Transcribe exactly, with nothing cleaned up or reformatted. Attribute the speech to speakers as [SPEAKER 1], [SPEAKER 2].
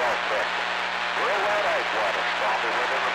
[SPEAKER 1] well set. Real wet ice water, stopping within the